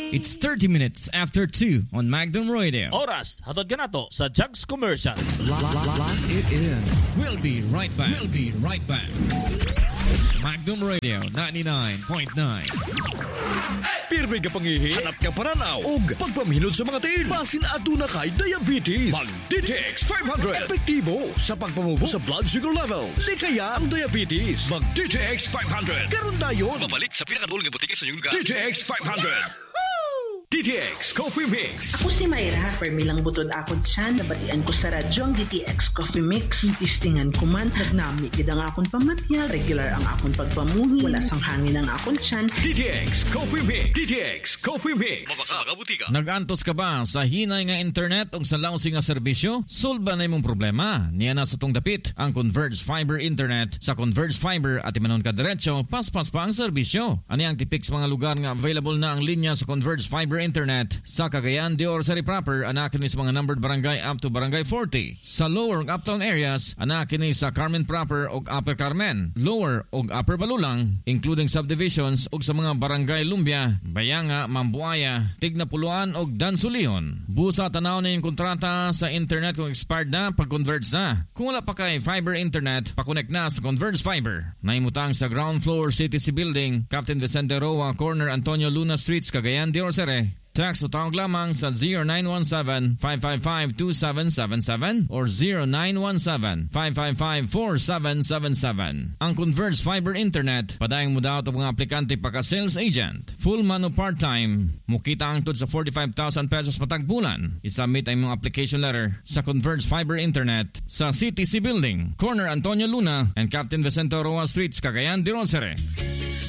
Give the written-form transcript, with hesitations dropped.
It's 30 minutes after 2 on Magnum Radio. Oras, hatod ka na to sa Jugs Commercial. Lock it in. We'll be right back. Magnum Radio 99.9. Pirmi ka pangihi, hanap ka paranaw, ug pagpaminod sa mga tiin. Basin aduna kay diabetes. Mag-DTX 500. Epektibo sa pagpamubo sa blood sugar level. Likaya ang diabetes. Mag-DTX 500. Karon dayon. Babalik sa pinakadulong butika sa inyong lugar. DTX 500. DTX Coffee Mix. Ako si Mayra, permilang butod akong tiyan, nabatian ko sa radyo ang DTX Coffee Mix. Tistingan ko man, nagnami gid ang akong pamatya, regular ang akong pagpamuhi, wala sang hangin ang akong tiyan. DTX Coffee Mix. DTX Coffee Mix. Mabaka butika. Nag-antos ka ba sa hinay nga internet o sa langsing nga serbisyo? Solba na imong problema. Niya na sa tong dapit ang Converge Fiber Internet. Sa Converge Fiber at imanon ka diretso, paspas pa ang serbisyo. Ani ang tipik sa mga lugar nga available na ang linya sa Converge Fiber Internet. Sa Cagayan de Oro City proper, anakin ni sa mga numbered barangay up to barangay 40. Sa lower ug uptown areas, anakin ni sa Carmen proper ug Upper Carmen, lower ug Upper Balulang, including subdivisions ug sa mga barangay Lumbia, Bayanga, Mambuaya, Tignapuluan ug Dansulion. Busa tanaw na yung kontrata sa internet kung expired na, pag-converge na. Kung wala pa kay fiber internet, pakonect na sa Converge Fiber. Naimutang sa ground floor CTC Building, Captain Vicente Roa, corner Antonio Luna Streets, Cagayan de Oro City. Text o tawag lamang sa 0917-555-2777 or 0917-555-4777. Ang Converge Fiber Internet, padayang mo daw ito mga aplikante pagka-sales agent. Full man o part-time, mukita ang tod sa 45,000 pesos patagbulan. Isubmit ang mga application letter sa Converge Fiber Internet sa CTC Building, corner Antonio Luna and Captain Vicente Roa Streets, Cagayan de Oro City.